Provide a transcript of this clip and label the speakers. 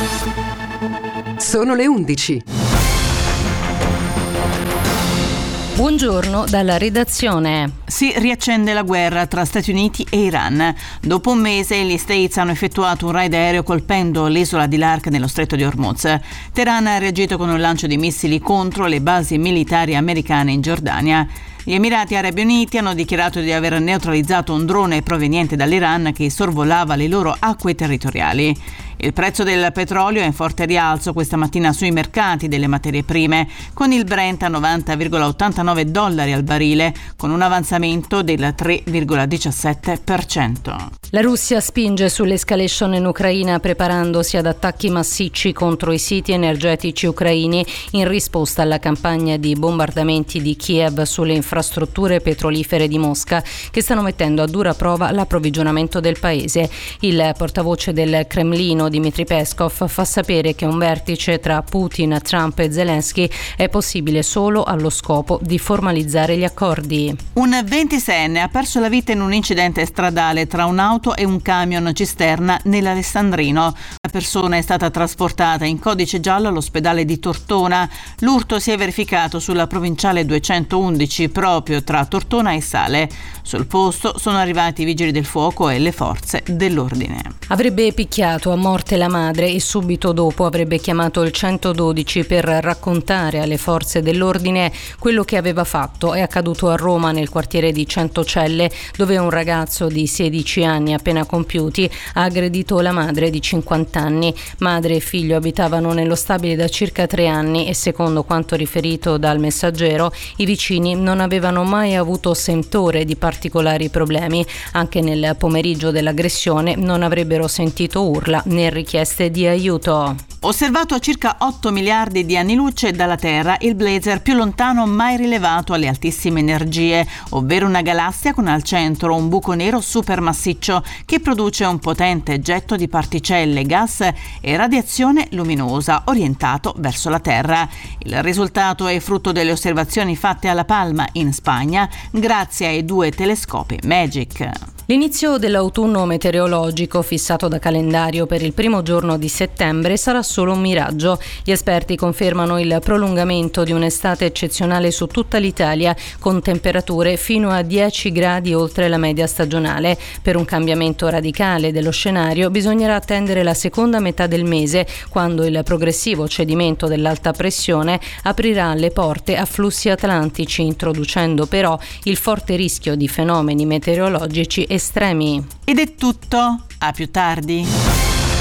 Speaker 1: Sono le 11.
Speaker 2: Buongiorno dalla redazione.
Speaker 3: Si riaccende la guerra tra Stati Uniti e Iran. Dopo un mese gli States hanno effettuato un raid aereo colpendo l'isola di Lark nello stretto di Hormuz. Teheran ha reagito con un lancio di missili contro le basi militari americane in Giordania. Gli Emirati Arabi Uniti hanno dichiarato di aver neutralizzato un drone proveniente dall'Iran che sorvolava le loro acque territoriali. Il prezzo del petrolio è in forte rialzo questa mattina sui mercati delle materie prime, con il Brent a $90,89 al barile, con un avanzamento del 3,17%.
Speaker 2: La Russia spinge sull'escalation in Ucraina preparandosi ad attacchi massicci contro i siti energetici ucraini in risposta alla campagna di bombardamenti di Kiev sulle infrastrutture petrolifere di Mosca che stanno mettendo a dura prova l'approvvigionamento del paese. Il portavoce del Cremlino Dmitry Peskov fa sapere che un vertice tra Putin, Trump e Zelensky è possibile solo allo scopo di formalizzare gli accordi.
Speaker 3: Un 26enne ha perso la vita in un incidente stradale tra un'auto e un camion cisterna nell'Alessandrino. La persona è stata trasportata in codice giallo all'ospedale di Tortona. L'urto si è verificato sulla provinciale 211 proprio tra Tortona e Sale. Sul posto sono arrivati i vigili del fuoco e le forze dell'ordine.
Speaker 2: Avrebbe picchiato a morte la madre e subito dopo avrebbe chiamato il 112 per raccontare alle forze dell'ordine quello che aveva fatto. È accaduto a Roma nel quartiere di Centocelle, dove un ragazzo di 16 anni appena compiuti ha aggredito la madre di 50 anni. Madre e figlio abitavano nello stabile da circa 3 anni e secondo quanto riferito dal Messaggero i vicini non avevano mai avuto sentore di particolari problemi. Anche nel pomeriggio dell'aggressione non avrebbero sentito urla né richieste di aiuto.
Speaker 3: Osservato a circa 8 miliardi di anni luce dalla Terra, il blazer più lontano mai rilevato alle altissime energie, ovvero una galassia con al centro un buco nero supermassiccio che produce un potente getto di particelle, gas e radiazione luminosa orientato verso la Terra. Il risultato è frutto delle osservazioni fatte a La Palma, in Spagna, grazie ai 2 telescopi MAGIC.
Speaker 2: L'inizio dell'autunno meteorologico fissato da calendario per il primo giorno di settembre sarà solo un miraggio. Gli esperti confermano il prolungamento di un'estate eccezionale su tutta l'Italia, con temperature fino a 10 gradi oltre la media stagionale. Per un cambiamento radicale dello scenario bisognerà attendere la seconda metà del mese, quando il progressivo cedimento dell'alta pressione aprirà le porte a flussi atlantici, introducendo però il forte rischio di fenomeni meteorologici estremi.
Speaker 3: Ed è tutto, a più tardi.